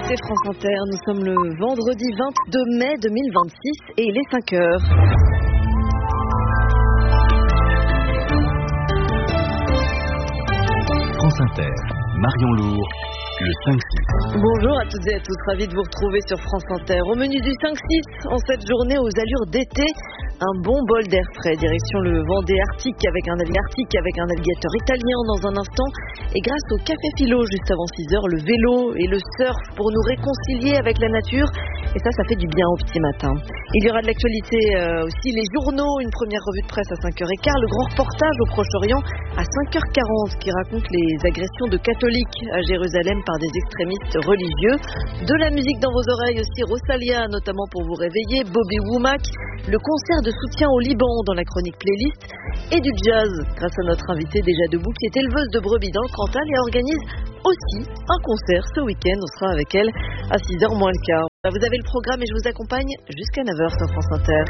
écoutez France Inter, nous sommes le vendredi 22 mai 2026 et il est 5 heures. France Inter, Marion Lourd, le 5-6. Bonjour à toutes et à tous, ravi de vous retrouver sur France Inter. Au menu du 5-6, en cette journée aux allures d'été, un bon bol d'air frais, direction le Vendée Arctique avec un navigateur italien dans un instant. Et grâce au Café Philo juste avant 6 heures, le vélo et le surf pour nous réconcilier avec la nature. Et ça fait du bien au petit matin. Il y aura de l'actualité aussi, les journaux, une première revue de presse à 5h15, le grand reportage au Proche-Orient à 5h40 qui raconte les agressions de catholiques à Jérusalem par des extrémistes religieux. De la musique dans vos oreilles aussi, Rosalia notamment pour vous réveiller, Bobby Womack, le concert de soutien au Liban dans la chronique playlist et du jazz grâce à notre invitée déjà debout qui est éleveuse de brebis dans le Cantal et organise aussi un concert ce week-end. On sera avec elle à 6h moins le quart. Vous avez le programme et je vous accompagne jusqu'à 9h sur France Inter.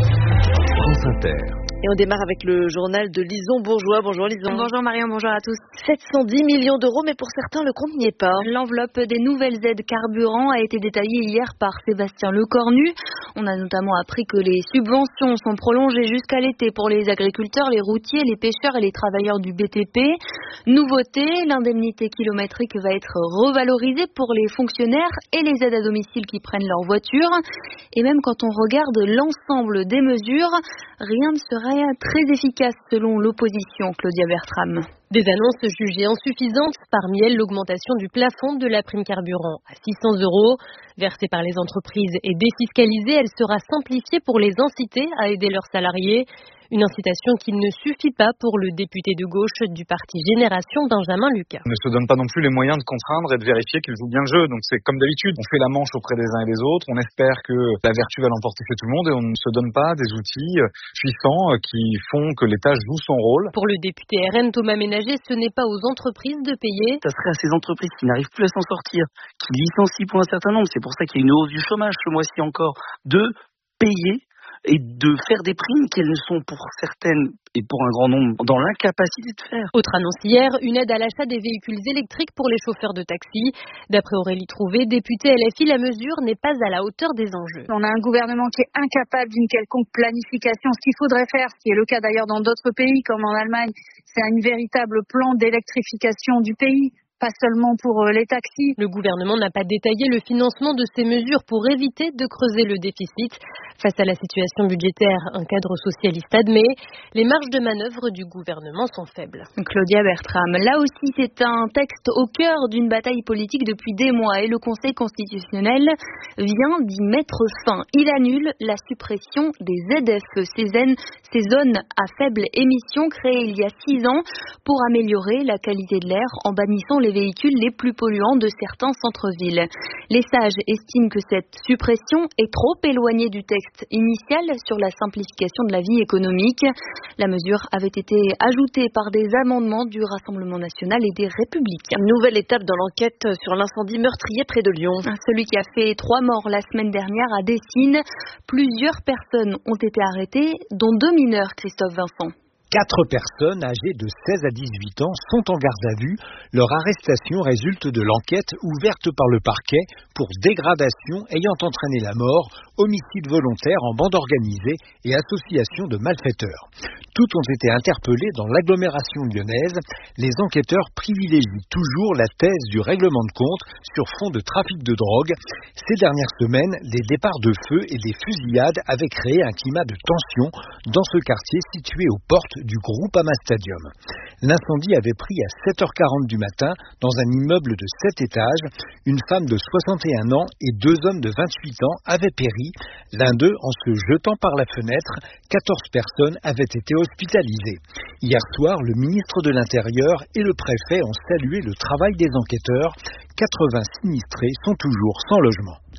France Inter. Et on démarre avec le journal de Lison Bourgeois. Bonjour Lison. Bonjour Marion, bonjour à tous. 710 millions d'euros, mais pour certains, le compte n'y est pas. L'enveloppe des nouvelles aides carburant a été détaillée hier par Sébastien Lecornu. On a notamment appris que les subventions sont prolongées jusqu'à l'été pour les agriculteurs, les routiers, les pêcheurs et les travailleurs du BTP. Nouveauté, l'indemnité kilométrique va être revalorisée pour les fonctionnaires et les aides à domicile qui prennent leur voiture. Et même quand on regarde l'ensemble des mesures, rien ne serait très efficace selon l'opposition, Claudia Bertram. Des annonces jugées insuffisantes, parmi elles l'augmentation du plafond de la prime carburant à 600 €. Versée par les entreprises et défiscalisée, elle sera simplifiée pour les inciter à aider leurs salariés. Une incitation qui ne suffit pas pour le député de gauche du parti Génération, Benjamin Lucas. On ne se donne pas non plus les moyens de contraindre et de vérifier qu'ils jouent bien le jeu. Donc c'est comme d'habitude, on fait la manche auprès des uns et des autres, on espère que la vertu va l'emporter chez tout le monde et on ne se donne pas des outils puissants qui font que l'État joue son rôle. Pour le député RN Thomas Ménager, ce n'est pas aux entreprises de payer. Ça serait à ces entreprises qui n'arrivent plus à s'en sortir, qui licencient pour un certain nombre, c'est pour ça qu'il y a une hausse du chômage ce mois-ci encore, de payer et de faire des primes qu'elles ne sont pour certaines et pour un grand nombre dans l'incapacité de faire. Autre annonce hier, une aide à l'achat des véhicules électriques pour les chauffeurs de taxi. D'après Aurélie Trouvé, députée LFI, la mesure n'est pas à la hauteur des enjeux. On a un gouvernement qui est incapable d'une quelconque planification. Ce qu'il faudrait faire, ce qui est le cas d'ailleurs dans d'autres pays comme en Allemagne, c'est un véritable plan d'électrification du pays. Pas seulement pour les taxis. Le gouvernement n'a pas détaillé le financement de ces mesures pour éviter de creuser le déficit. Face à la situation budgétaire, un cadre socialiste admet, les marges de manœuvre du gouvernement sont faibles. Claudia Bertram, là aussi c'est un texte au cœur d'une bataille politique depuis des mois et le Conseil constitutionnel vient d'y mettre fin. Il annule la suppression des ZFE, ces zones à faible émission créées il y a 6 ans pour améliorer la qualité de l'air en bannissant les véhicules les plus polluants de certains centres-villes. Les sages estiment que cette suppression est trop éloignée du texte initial sur la simplification de la vie économique. La mesure avait été ajoutée par des amendements du Rassemblement national et des Républicains. Une nouvelle étape dans l'enquête sur l'incendie meurtrier près de Lyon. Celui qui a fait 3 morts la semaine dernière à Dessines. Plusieurs personnes ont été arrêtées, dont 2 mineurs, Christophe Vincent. 4 personnes âgées de 16 à 18 ans sont en garde à vue. Leur arrestation résulte de l'enquête ouverte par le parquet pour dégradation ayant entraîné la mort, homicide volontaire en bande organisée et association de malfaiteurs. Toutes ont été interpellées dans l'agglomération lyonnaise. Les enquêteurs privilégient toujours la thèse du règlement de compte sur fond de trafic de drogue. Ces dernières semaines, les départs de feu et des fusillades avaient créé un climat de tension dans ce quartier situé aux portes du Groupama Stadium. L'incendie avait pris à 7h40 du matin dans un immeuble de 7 étages. Une femme de 61 ans et 2 hommes de 28 ans avaient péri. L'un d'eux en se jetant par la fenêtre. 14 personnes avaient été hospitalisées. Hier soir, le ministre de l'Intérieur et le préfet ont salué le travail des enquêteurs. 80 sinistrés sont toujours sans logement.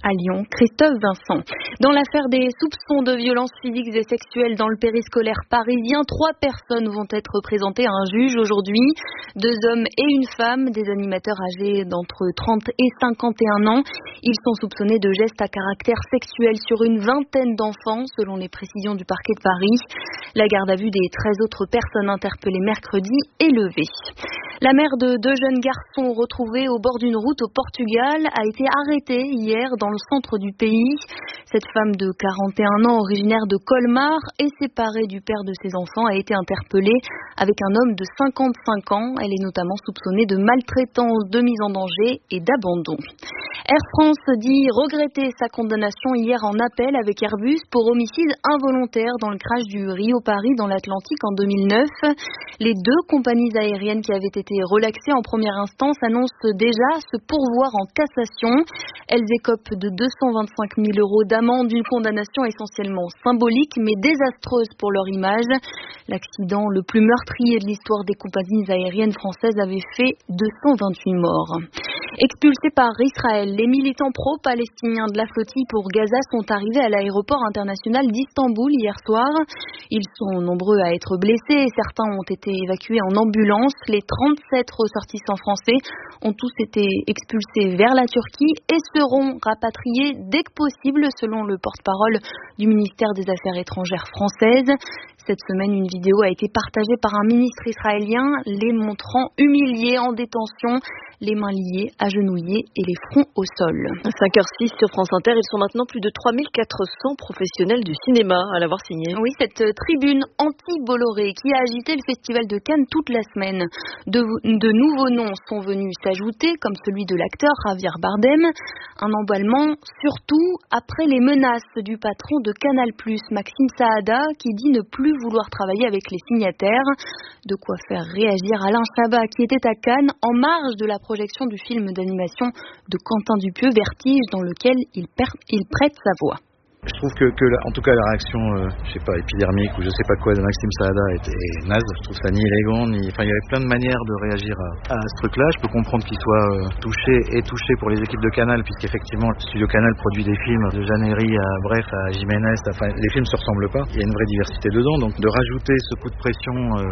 À Lyon, Christophe Vincent. Dans l'affaire des soupçons de violences physiques et sexuelles dans le périscolaire parisien, 3 personnes vont être présentées à un juge aujourd'hui. 2 hommes et une femme, des animateurs âgés d'entre 30 et 51 ans. Ils sont soupçonnés de gestes à caractère sexuel sur une vingtaine d'enfants, selon les précisions du parquet de Paris. La garde à vue des 13 autres personnes interpellées mercredi est levée. La mère de 2 jeunes garçons retrouvés au bord d'une route au Portugal a été arrêtée hier dans le centre du pays. Cette femme de 41 ans, originaire de Colmar et séparée du père de ses enfants, a été interpellée avec un homme de 55 ans. Elle est notamment soupçonnée de maltraitance, de mise en danger et d'abandon. Air France dit regretter sa condamnation hier en appel avec Airbus pour homicide involontaire dans le crash du Rio-Paris dans l'Atlantique en 2009. Les 2 compagnies aériennes qui avaient été relaxées en première instance annoncent déjà se pourvoir en cassation. Elles écopent de 225 000 € d'amende, une condamnation essentiellement symbolique mais désastreuse pour leur image. L'accident le plus meurtrier de l'histoire des compagnies aériennes françaises avait fait 228 morts. Expulsés par Israël, les militants pro-palestiniens de la flottille pour Gaza sont arrivés à l'aéroport international d'Istanbul hier soir. Ils sont nombreux à être blessés et certains ont été évacués en ambulance. Les 37 ressortissants français ont tous été expulsés vers la Turquie et seront rapatriés dès que possible, selon le porte-parole du ministère des Affaires étrangères française. Cette semaine, une vidéo a été partagée par un ministre israélien, les montrant humiliés en détention, les mains liées, agenouillés et les fronts au sol. 5h06 sur France Inter, ils sont maintenant plus de 3400 professionnels du cinéma à l'avoir signé. Oui, cette tribune anti-Bolloré qui a agité le festival de Cannes toute la semaine. De nouveaux noms sont venus s'ajouter, comme celui de l'acteur Javier Bardem. Un emballement, surtout après les menaces du patron de Canal+, Maxime Saada, qui dit ne plus vouloir travailler avec les signataires. De quoi faire réagir Alain Chabat, qui était à Cannes en marge de la projection du film d'animation de Quentin Dupieux, Vertige, dans lequel il prête sa voix. Je trouve que en tout cas la réaction, épidermique ou je sais pas quoi de Maxime Saada est naze. Je trouve ça ni élégant, il y avait plein de manières de réagir à ce truc-là. Je peux comprendre qu'il soit touché pour les équipes de Canal, puisqu'effectivement le studio Canal produit des films de Jeanne Herry à Jiménez. Les films se ressemblent pas. Il y a une vraie diversité dedans, donc de rajouter ce coup de pression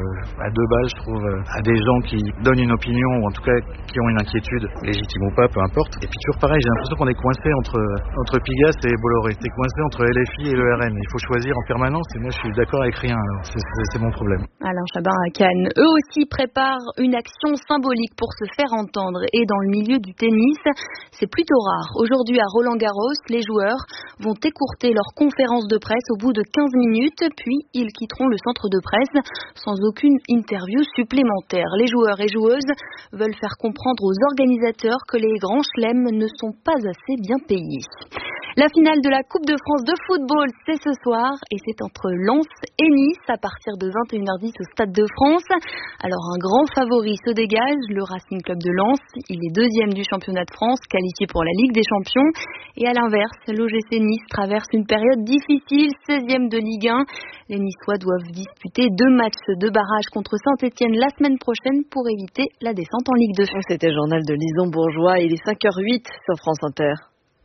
à 2 balles, je trouve, à des gens qui donnent une opinion ou en tout cas qui ont une inquiétude, légitime ou pas, peu importe. Et puis toujours pareil, j'ai l'impression qu'on est coincé entre Pigasse et Bolloré. C'est coincé entre LFI et le RN. Il faut choisir en permanence et moi je suis d'accord avec rien. C'est mon problème. Alain Chabat à Cannes. Eux aussi préparent une action symbolique pour se faire entendre. Et dans le milieu du tennis, c'est plutôt rare. Aujourd'hui à Roland-Garros, les joueurs vont écourter leur conférence de presse au bout de 15 minutes, puis ils quitteront le centre de presse sans aucune interview supplémentaire. Les joueurs et joueuses veulent faire comprendre aux organisateurs que les grands chelems ne sont pas assez bien payés. La finale de la Coupe de France de football, c'est ce soir et c'est entre Lens et Nice à partir de 21h10 au Stade de France. Alors un grand favori se dégage, le Racing Club de Lens. Il est 2e du championnat de France, qualifié pour la Ligue des Champions. Et à l'inverse, l'OGC Nice traverse une période difficile, 16e de Ligue 1. Les Niçois doivent disputer 2 matchs de barrage contre Saint-Etienne la semaine prochaine pour éviter la descente en Ligue 2. C'était le journal de Lison Bourgeois, il est 5h08 sur France Inter.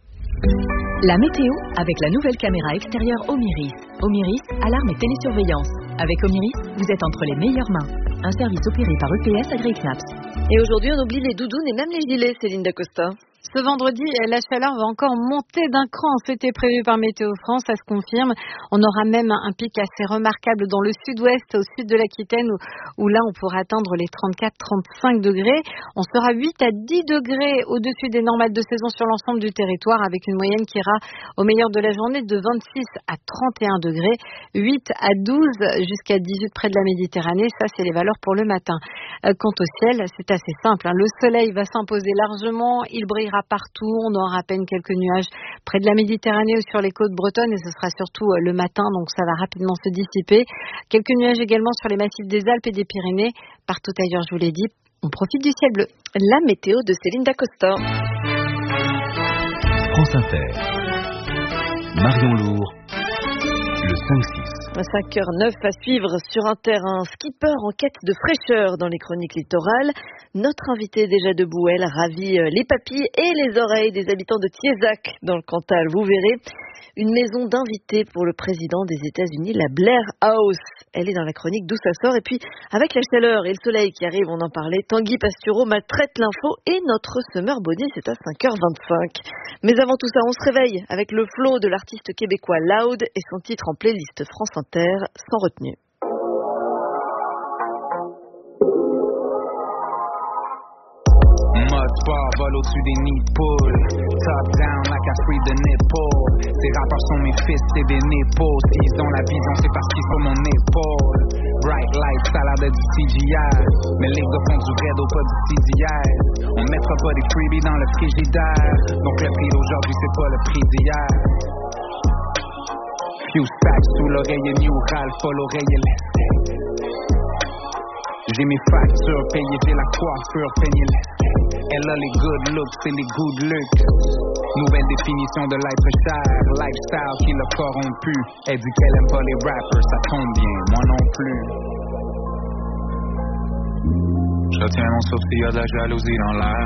La météo avec la nouvelle caméra extérieure Omiris. Omiris, alarme et télésurveillance. Avec Omiris, vous êtes entre les meilleures mains. Un service opéré par EPS AgriKnaps. Et aujourd'hui, on oublie les doudounes et même les gilets, Céline Dacosta. Ce vendredi, la chaleur va encore monter d'un cran. C'était prévu par Météo France, ça se confirme. On aura même un pic assez remarquable dans le sud-ouest, au sud de l'Aquitaine, où là, on pourra atteindre les 34-35 degrés. On sera 8 à 10 degrés au-dessus des normales de saison sur l'ensemble du territoire, avec une moyenne qui ira au meilleur de la journée de 26 à 31 degrés, 8 à 12 jusqu'à 18 près de la Méditerranée. Ça, c'est les valeurs pour le matin. Quant au ciel, c'est assez simple. Le soleil va s'imposer largement. Il brillera partout. On aura à peine quelques nuages près de la Méditerranée ou sur les côtes bretonnes et ce sera surtout le matin, donc ça va rapidement se dissiper. Quelques nuages également sur les massifs des Alpes et des Pyrénées. Partout ailleurs, je vous l'ai dit, on profite du ciel bleu. La météo de Céline Dacosta. France Inter. Marion Lourd, le 5-6. 5h09 à suivre sur Inter, un skipper en quête de fraîcheur dans les chroniques littorales. Notre invité déjà debout, elle ravit les papilles et les oreilles des habitants de Thiézac dans le Cantal. Vous verrez, une maison d'invités pour le président des États-Unis, la Blair House. Elle est dans la chronique d'où ça sort. Et puis, avec la chaleur et le soleil qui arrive, on en parlait, Tanguy Pastureau maltraite l'info et notre Summer Body, c'est à 5h25. Mais avant tout ça, on se réveille avec le flow de l'artiste québécois Loud et son titre en playlist France Inter, Sans retenue. Bar vol au-dessus des nids de poules. Top down like I free the nipple. Ces rappeurs sont mes fils, c'est des nipples. S'ils ont la vision, c'est parce qu'ils sont mon épaule. Bright light, ça a l'air de du CGI. Mais les gars font du bread au pas du CGI. On mettra pas des freebies dans le frigidaire. Donc le prix d'aujourd'hui, c'est pas le prix d'hier. Few stacks sous l'oreiller, New Ralph, pas l'oreiller laissée. J'ai mes factures payées, j'ai la coiffure peignée. Elle a les good looks, c'est les good looks. Nouvelle définition de l'être cher, lifestyle qui l'a corrompu. Elle dit qu'elle aime pas les rappers, ça tombe bien, moi non plus. Je retiens mon souffle, y a de la jalousie dans l'air.